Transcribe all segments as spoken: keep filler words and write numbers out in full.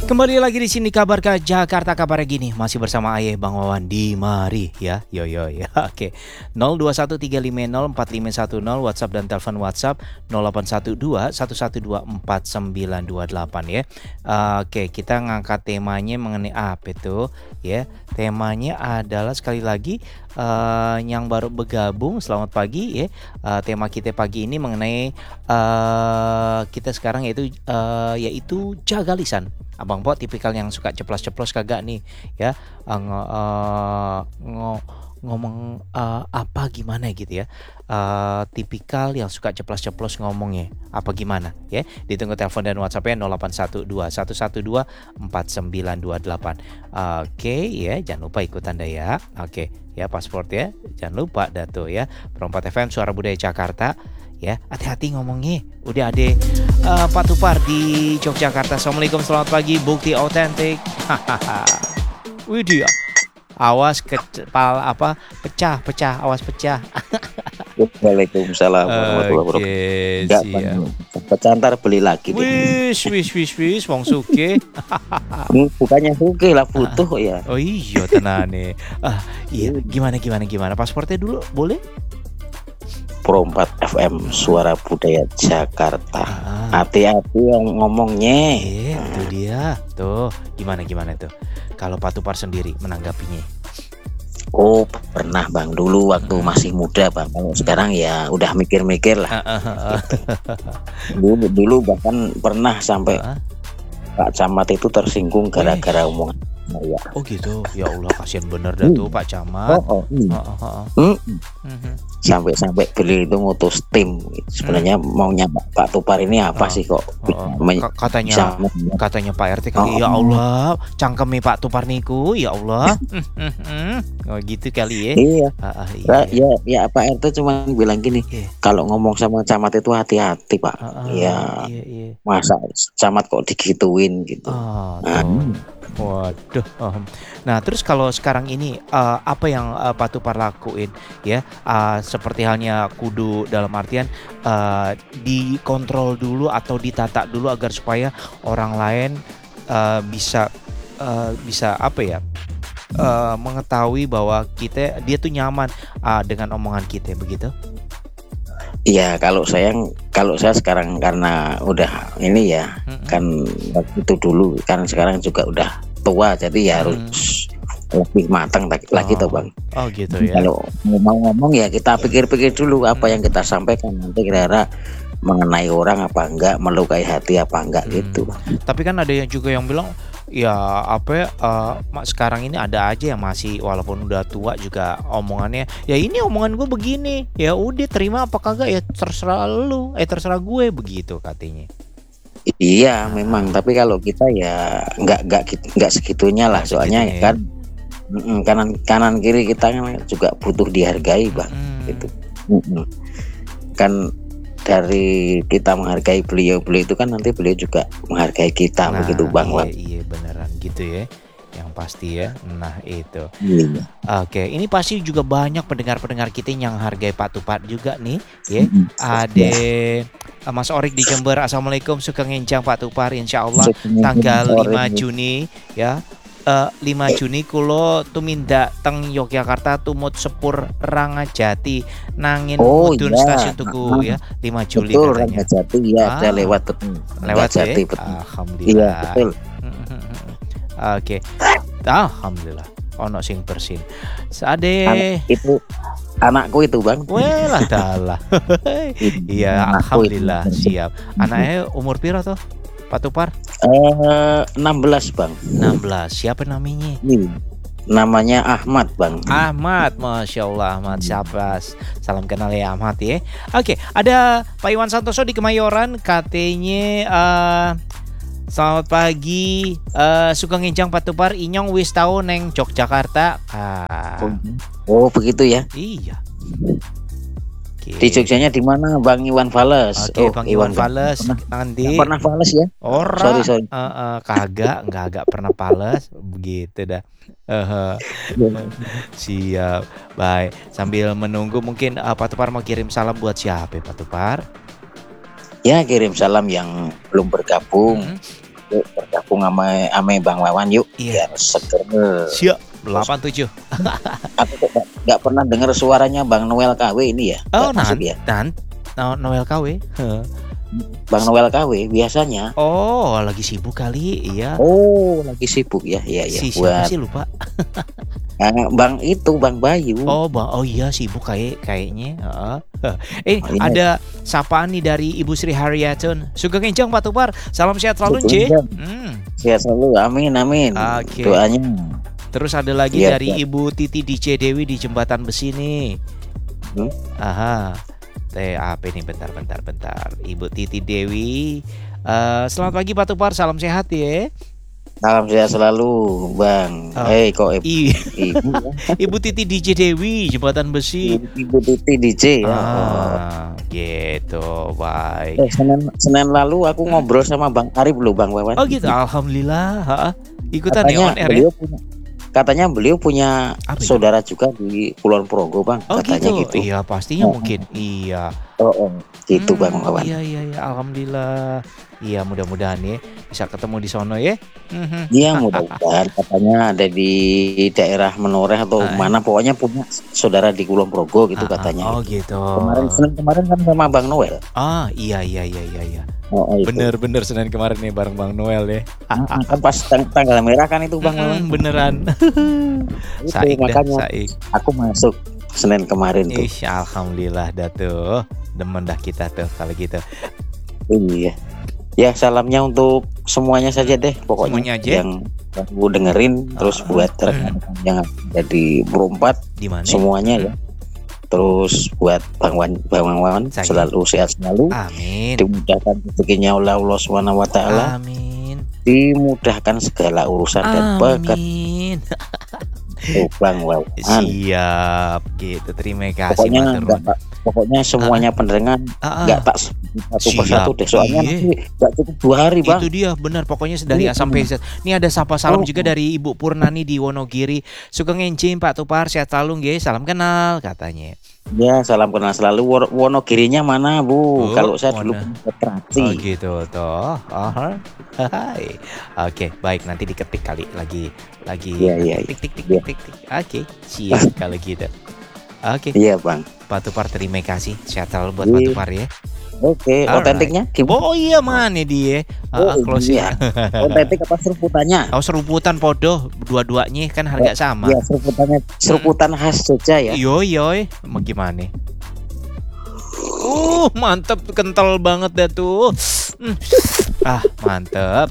Kembali lagi di sini Kabar Kah Jakarta, kabarnya gini, masih bersama Ayah Bang Wawan di mari ya. Yo yo ya. Oke. nol dua satu tiga lima nol empat lima satu nol WhatsApp dan telepon WhatsApp nol delapan satu dua satu satu dua empat sembilan dua delapan ya. Oke, kita ngangkat temanya mengenai apa itu ya. Temanya adalah sekali lagi uh, yang baru bergabung, selamat pagi ya. Uh, tema kita pagi ini mengenai uh, kita sekarang yaitu uh, yaitu jaga lisan. Abang Po tipikal yang suka ceplos-ceplos kagak nih ya, uh, ng- uh, ng- ngomong uh, apa gimana gitu ya, uh, tipikal yang suka ceplos-ceplos ngomongnya apa gimana ya. Ditunggu telepon dan WhatsAppnya nol delapan satu dua satu satu dua empat sembilan dua delapan. Oke ya, jangan lupa ikut Anda ya. Oke ya, paspor ya jangan lupa Dato ya. Perempat F M Suara Budaya Jakarta ya, hati-hati ngomongnya. Udah ada uh, Pak Tupar di Yogyakarta. Assalamualaikum, selamat pagi. Bukti otentik. Widih, awas kepal apa pecah pecah awas pecah. Waalaikumsalam warahmatullahi wabarakatuh. Enggak, pecah ntar beli lagi. Wis wis wis wis wong suke. Bukannya suke lah, butuh ya. Oh iya tenane. Ah iya, gimana gimana gimana paspornya dulu boleh? Perempat F M Suara Budaya Jakarta. Ah. Hati-hati yang ngomongnya. Eh, itu dia. Tuh, gimana gimana tuh? Kalau Pak Tupar sendiri menanggapinya. Oh, pernah Bang, dulu waktu Hmm. masih muda Bang. Kalau sekarang ya udah mikir-mikir lah. Ah, ah, ah, ah. Dulu, dulu bahkan pernah sampai Ah. Pak Camat itu tersinggung gara-gara omongan saya. Oh gitu. Ya Allah, kasihan bener dah tuh Pak Camat. Oh, oh, hmm. Ah, ah, ah. Hmm. Mhm. Sampai-sampai beliau itu ngutus tim. Sebenarnya maunya Pak Pak Tupar ini apa Oh. sih kok Oh, men- ka- katanya bisa- katanya Pak R T kali. Oh. Ya Allah, cangkeme Pak Tupar niku, ya Allah. Oh gitu kali ya. Iya. Ah, ah, iya. Ya, ya, ya Pak R T cuma bilang gini, Iya. kalau ngomong sama camat itu hati-hati Pak. Ah, ah, Ya, iya, iya. masa camat kok digituin gitu. Ah, Ah. tuh. Waduh. Oh. Nah, terus kalau sekarang ini eh, apa yang eh, Pak Tupar lakuin ya? Ah, seperti halnya kudu dalam artian eh, dikontrol dulu atau ditata dulu agar supaya orang lain eh, bisa eh, bisa apa ya? eh, mengetahui bahwa kita dia tuh nyaman ah, dengan omongan kita begitu. Iya, kalau saya kalau saya sekarang karena udah ini ya, Mm-mm. kan waktu itu dulu kan sekarang juga udah tua, jadi ya harus lebih matang lagi lagi Oh. tuh Bang. Oh gitu ya. Kalau mau ngomong ya kita pikir-pikir dulu apa yang kita sampaikan, nanti kira-kira mengenai orang apa enggak, melukai hati apa enggak Hmm. gitu. Tapi kan ada yang juga yang bilang ya apa ya, eh, mak sekarang ini ada aja yang masih walaupun udah tua juga omongannya ya ini omongan gue begini, ya udah terima apa kagak ya terserah lu, eh terserah gue begitu katanya. Iya memang, tapi kalau kita ya nggak nggak gitu- nggak segitunya lah, Nggak soalnya segitunya ya. kan mm, kanan kanan kiri kita kan juga butuh dihargai Bang. Hmm. Gitu. Mm-mm. Kan dari kita menghargai beliau beliau itu kan nanti beliau juga menghargai kita Nah, begitu Bang. iya, Wan. iya beneran gitu ya, yang pasti ya. Nah itu. Iya. Oke, ini pasti juga banyak pendengar-pendengar kita yang hargai Pak Tupar juga nih ya. Mm-mm. Ada eh, Mas Orik di Jember. Assalamualaikum, suka ngencang Pak Tupar, insya Allah Sebenarnya tanggal sore lima ini. Juni ya. Eh, lima Juni kulo tumindak teng Yogyakarta tumut sepur Rangajati nangin Oh, mudun iya. stasiun Tugu Ah, ya lima Juli Betul, katanya. Ranggajati ya, Ah. saya lewat betul. Lewat ya. Ranggajati, betul. Iya Alhamdulillah. betul. Oke. Alhamdulillah. Ono sing bersin. Sade. Anak itu anakku itu Bang. Welah dalah. Iya, Anakku itu. alhamdulillah siap. Anaknya umur piro tuh? Pak Tupar? Eh, enam belas Bang. enam belas. Siapa namanya? Ini namanya Ahmad Bang. Ahmad, Masya Allah Ahmad, siapa? Salam kenal ya Ahmad ya. Oke, ada Pak Iwan Santoso di Kemayoran. Katanya eh, selamat pagi, eh, suka nginjang Pak Tupar, inyong wis tau neng Yogyakarta. Ah, Oh begitu ya. iya. Oke. Di Jogjanya di mana Bang Iwan Fales? Oke, Oh, Bang Iwan Bang. Fales Pernah, nanti. nggak pernah Fales ya? Ora, Sorry, sorry. eh, eh, kagak, nggak agak pernah Fales, begitu dah. Eh, siap, baik. Sambil menunggu mungkin eh, Pak Tupar mau kirim salam buat siapa Pak Tupar? Ya kirim salam yang belum bergabung. Hmm. Yuk bergabung ame ame Bang Wawan yuk, Iya. biar seger. Siap, delapan tujuh. Aku kok nggak nggak pernah dengar suaranya Bang Noel K W ini ya, Oh, nggak masuk nan ya? nan no Noel K W? Heeh. Bang Noel K W biasanya. Oh, lagi sibuk kali, iya. Oh, lagi sibuk ya, iya iya. Si siapa Buat sih lupa? eee, Bang itu, Bang Bayu. Oh, Bang, oh iya sibuk kayak kayaknya, heeh. Eh, Oh, ini ada sapaan nih dari Ibu Sri Haryatun. Sugeng Enjang Pak Tupar, salam sehat selalu, Sugeng Nje. Enjang. Hmm. Sehat selalu, amin amin. Oke. Doanya. Terus ada lagi Iya, dari iya. Ibu Titi D J Dewi di Jembatan Besi nih. Hmm. Aha. Teh apa nih, bentar bentar bentar. Ibu Titi Dewi. Eh, selamat pagi Pak Tupar, salam sehat ya. Salam sehat selalu, Bang. Oh, Eh, kok ibu, i- ibu ya? Ibu Titi D J Dewi Jembatan Besi. Ibu Titi D J ya. Oh. Ah, gitu, baik. Eh, Senin Senin lalu aku ngobrol sama Bang Arif loh, Bang Wawan. Oh gitu, alhamdulillah. Ha, ikutan ya Katanya on air ya? beliau punya katanya beliau punya Apa itu? saudara juga di Kulon Progo, Bang. Oh Katanya gitu. gitu. Iya, pastinya Oh, mungkin. Iya. oh, oh, gitu Bang Hmm, Wawan. iya iya iya, alhamdulillah. Iya, mudah-mudahan ya bisa ketemu di sono ya. Mhm. Iya, mudah-mudahan katanya ada di daerah Menoreh atau Ah, mana, pokoknya punya saudara di Kulon Progo gitu ah, ah. katanya. Oh gitu. Kemarin Senin kemarin kan sama Bang Noel. Ah, iya iya iya iya iya. Oh, oh, itu. Bener-bener Senin kemarin nih bareng Bang Noel ya. Mm, kan pas tang- tanggal merah kan itu Bang Wawan. Mm-mm, beneran. Itu Saik dah, makanya saik. aku masuk Senin kemarin tuh. Ih, alhamdulillah dah tuh. Demen dah kita tuh kalau gitu. Iya. Ya, salamnya untuk semuanya saja deh pokoknya. Semuanya aja? Yang aku dengerin, terus Ah, buat mm. rekan-rekan yang ada di Berempat Di mana? semuanya ya. Terus buat Bang Wan, Bang Wawan Saya. selalu sehat selalu. Amin. Dimudahkan rezekinya oleh Allah Subhanahu wa taala. Amin. Dimudahkan segala urusan dan pekerjaan Amin. Bang Wawan. Siap gitu. Terima kasih Pokoknya Mas enggak, Turun. pokoknya semuanya pendengar Ah, ah. enggak tak sebut satu Siap, persatu deh. Soalnya iya. nanti enggak cukup dua hari, Bang. Itu dia benar, pokoknya dari A Iya, sampai Z. Ini ada sapa salam Oh. juga dari Ibu Purnani di Wonogiri. Sugeng Enjing Pak Tupar, sehat selalu nggih. Salam kenal katanya. Ya, salam kenal selalu. Wor- Wonogirinya mana, Bu? Oh, Kalau saya dulu Wono- punya Trati. Oh gitu toh. Aha. Hai. Oke, baik, nanti diketik kali lagi lagi Iya, iya, tik tik tik iya. tik tik. tik. Oke, siap kalau gitu. Oke, Iya, Bang. Pak Tupar terima kasih. Sehat selalu buat Iya. Pak Tupar ya. Oke, Alright. otentiknya gimana? Oh iya, mana dia? Ah, Oh, closing. iya. Otentik apa seruputannya? Oh, seruputan podo dua-duanya kan harga sama. Iya, seruputannya seruputan khas Jogja ya. Yo yo, mau gimana? Uh, mantep, kental banget dah tuh. Hmm. Ah, mantep.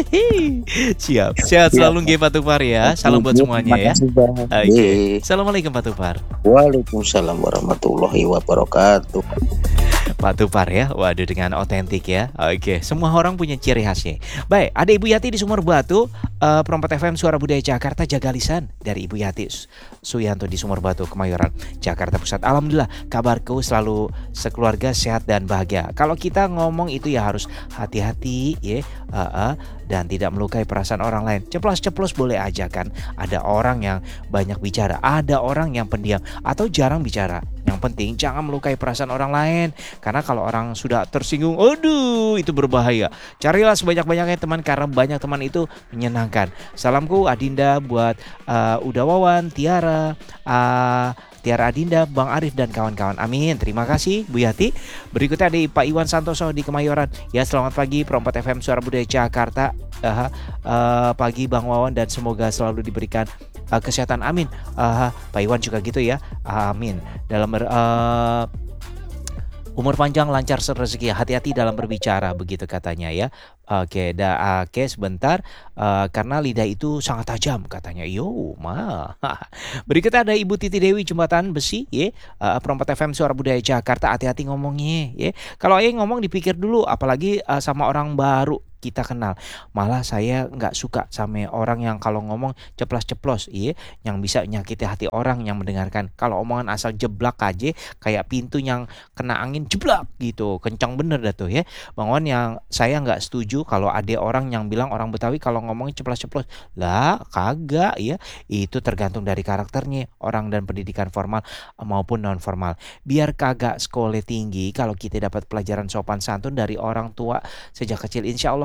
Siap. Sehat selalu nggih Pak Tupar ya. Salam buat Iya, semuanya terima ya. kasih, Bang. Oke. Iya. Assalamualaikum Pak Tupar. Waalaikumsalam warahmatullahi wabarakatuh. Pak Tupar ya. Waduh, dengan otentik ya. Oke, semua orang punya ciri khasnya. Baik, ada Ibu Yati di Sumur Batu, uh, Perempat F M Suara Budaya Jakarta, jaga lisan dari Ibu Yati Suyanto di Sumur Batu, Kemayoran, Jakarta Pusat. Alhamdulillah, kabarku selalu sekeluarga sehat dan bahagia. Kalau kita ngomong itu ya harus hati-hati ya, uh, uh, dan tidak melukai perasaan orang lain. Ceplos-ceplos boleh aja kan. Ada orang yang banyak bicara, ada orang yang pendiam atau jarang bicara. Yang penting jangan melukai perasaan orang lain. Karena kalau orang sudah tersinggung, aduh, itu berbahaya. Carilah sebanyak-banyaknya teman, karena banyak teman itu menyenangkan. Salamku Adinda buat uh, Uda Wawan, Tiara, uh, Tiara Adinda, Bang Arif dan kawan-kawan. Amin. Terima kasih Bu Yati. Berikutnya ada Pak Iwan Santoso di Kemayoran. Ya, selamat pagi Perempat F M Suara Budaya Jakarta. Uh, uh, pagi Bang Wawan, dan semoga selalu diberikan uh, kesehatan. Amin. Uh, Pak Iwan juga gitu ya. Amin. Dalam ber, uh, umur panjang, lancar rezeki, hati-hati dalam berbicara, begitu katanya ya. Oke, dah, oke sebentar, uh, karena lidah itu sangat tajam katanya. Yo, mah. Berikutnya ada Ibu Titi Dewi Jembatan Besi, ya, uh, Perempat F M Suara Budaya Jakarta. Hati-hati ngomongnya, ya. Kalau ayah ngomong dipikir dulu, apalagi uh, sama orang baru kita kenal. Malah saya nggak suka sama orang yang kalau ngomong ceplos-ceplos, iya, yang bisa menyakiti hati orang yang mendengarkan. Kalau omongan asal jeblak aja, kayak pintu yang kena angin jeblak gitu, kencang bener dah tuh ya. Bang Wan, yang saya nggak setuju kalau ada orang yang bilang orang Betawi kalau ngomongin ceplos-ceplos. Lah, kagak ya. Itu tergantung dari karakternya orang dan pendidikan formal maupun non formal. Biar kagak sekolah tinggi, kalau kita dapat pelajaran sopan santun dari orang tua sejak kecil, insya Allah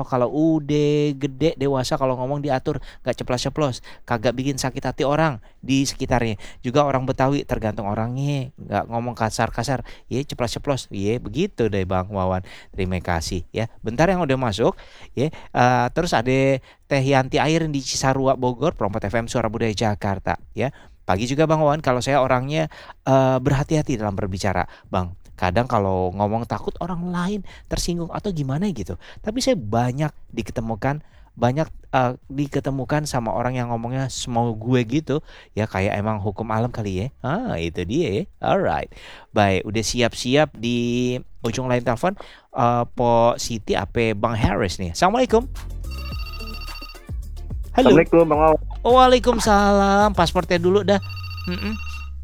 kalau udah gede dewasa kalau ngomong diatur, nggak ceplas-ceplos, kagak bikin sakit hati orang di sekitarnya. Juga orang Betawi tergantung orangnya, nggak ngomong kasar-kasar, ya ceplas-ceplos, ya begitu deh Bang Wawan. Terima kasih ya. Bentar yang udah masuk, ya. Eh, terus ada Teh Yanti Air di Cisarua Bogor, Prompt F M Suara Budaya Jakarta, ya. Pagi juga Bang Wawan, kalau saya orangnya eh, berhati-hati dalam berbicara, Bang. Kadang kalau ngomong takut orang lain tersinggung atau gimana gitu. Tapi saya banyak diketemukan banyak eh, diketemukan sama orang yang ngomongnya semau gue gitu. Ya kayak emang hukum alam kali ya. Ah, itu dia ya. Alright. Baik, udah siap-siap di ujung lain telepon eh, Po Siti apa Bang Harris nih. Assalamualaikum. Halo. Assalamualaikum Bang Wawan. Waalaikumsalam. Pasportnya dulu dah. Mm-mm.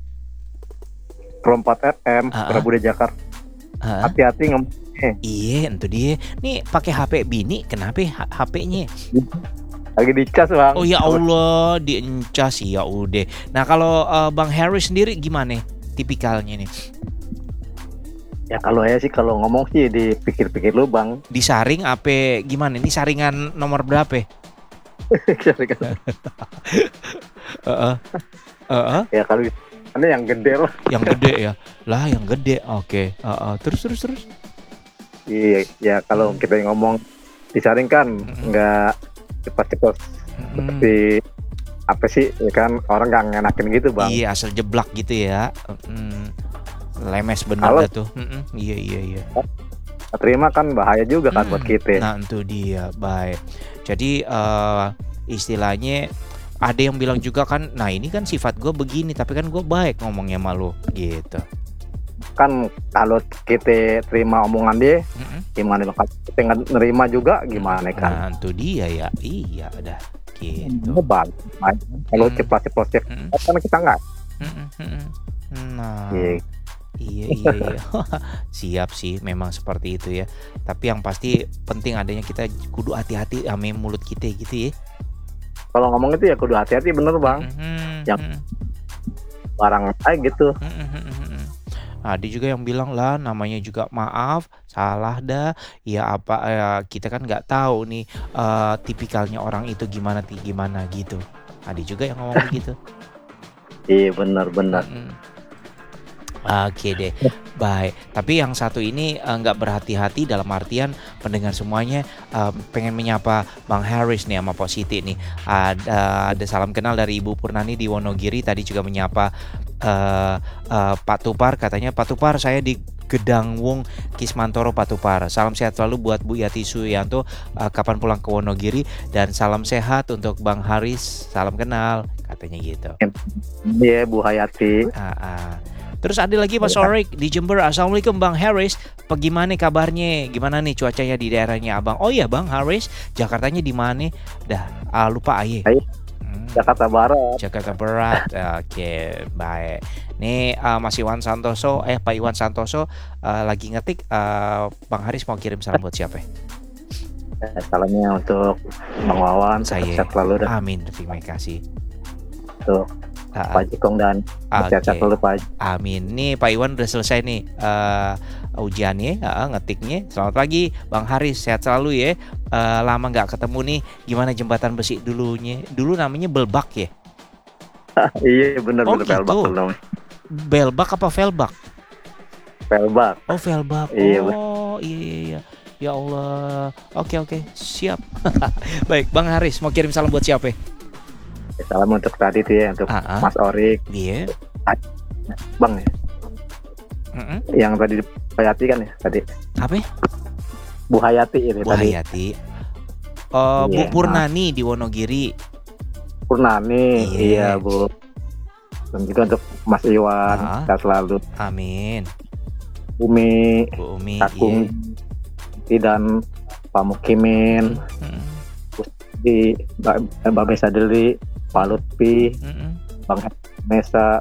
Prompt F M Ah, Suara ah. Budaya Jakarta. Ah, Hati-hati ngomongnya. iya, itu dia. Nih pakai H P bini, kenapa H- HP-nya? Lagi dicas Bang. Oh ya Allah, diencas ya udah. Nah kalau eh, Bang Harris sendiri gimana tipikalnya nih? Ya kalau ya sih kalau ngomong sih dipikir-pikir lu Bang. Disaring apa gimana? Ini saringan nomor berapa? Heeh. Heeh. Ya kalau ada yang gede lah. Yang gede ya. Lah yang gede. Oke. Heeh. Terus terus terus. Iya, ya kalau kita ngomong disaring kan Mm-mm. nggak cepat-cepat Mm-mm. seperti apa sih ya kan orang nggak ngenakin gitu Bang. Iya asal jeblak gitu ya. Mm. Lemes bener Kalau- dah tuh. Mm-mm. Iya iya iya. Terima kan bahaya juga kan Mm. buat kita. Nah itu dia. Baik. Jadi eh, istilahnya ada yang bilang juga kan, nah ini kan sifat gue begini, tapi kan gue baik ngomongnya sama lu gitu. Kan kalau kita terima omongan dia Mm-mm. gimana Bang? Kalau kita nggak nerima juga gimana kan? Nah itu dia ya, iya dah gitu. Itu Bang. Kalau Hmm. cepat-cepat ya Mm-mm. kan kita nggak. Mm-mm. Mm-mm. Nah Iya. iya iya iya. Siap sih, memang seperti itu ya. Tapi yang pasti penting adanya kita kudu hati-hati sama mulut kita gitu ya. Kalau ngomong itu ya kudu hati-hati bener Bang. Mm-mm. Yang- Mm-mm. Barang aja gitu. Mm-mm. Ada juga yang bilang lah namanya juga maaf salah dah ya apa ya, kita kan nggak tahu nih eh, tipikalnya orang itu gimana ti- gimana gitu. Ada juga yang ngomong begitu. Iya benar-benar. Mm-mm. Oke deh, baik. Tapi yang satu ini eh, nggak berhati-hati dalam artian pendengar semuanya eh, pengen menyapa Bang Harris nih sama Pak Siti nih. Ada ada salam kenal dari Ibu Purnani di Wonogiri tadi juga menyapa eh, eh, Pak Tupar, katanya Pak Tupar saya di Gedangwung Kismantoro Pak Tupar. Salam sehat selalu buat Bu Yati Suyanto eh, kapan pulang ke Wonogiri dan salam sehat untuk Bang Haris. Salam kenal katanya gitu. Iya Bu Hayati. Ah, ah. Terus ada lagi Pak Sorik di Jember. Assalamualaikum Bang Harris. Bagaimana kabarnya? Gimana nih cuacanya di daerahnya Abang? Oh iya Bang Harris, Jakartanya di mana? Dah ah, lupa aye. Aye. Hmm, Jakarta Barat. Jakarta Barat. Oke, baik. Nih uh, Mas Iwan Santoso, eh Pak Iwan Santoso uh, lagi ngetik. Uh, Bang Haris mau kirim salam buat siapa? Eh, Salamnya untuk Bang Wawan. Saya. Sehat selalu dah. Amin. Terima kasih. Untuk Ah, Pak Jikong dan sehat Oke. selalu Pak. Amin. Nih Pak Iwan udah selesai nih uh, ujiannya, uh, ngetiknya. Selamat pagi Bang Haris, sehat selalu ya. Uh, lama nggak ketemu nih. Gimana jembatan besi dulunya? Dulu namanya Belbak ya? Iya benar-benar Oh, Velbak gitu. belum. Belbak apa Velbak? Velbak. Oh Velbak. Iya, Oh iya iya iya. Ya Allah. Oke oke, siap. Baik, Bang Haris mau kirim salam buat siapa? Salam untuk tadi tuh ya untuk Ah, ah. Mas Orik, Iya. Bang ya. Mm-mm. Yang tadi Bu Hayati kan ya tadi. Apa? Bu Hayati ini Bu tadi. Hayati. Oh, Bu Iya, Purnani di Wonogiri. Purnani. Iya. Iya Bu. Dan juga untuk Mas Iwan, Ah. sehat selalu. Amin. Umi, Bu Umi. Kakung, Iya. dan Pak Mukimin, Mm-mm. di Mbak Mbak Mesa Deli, Pak Lutfi, Mm-mm. Bang Mesa,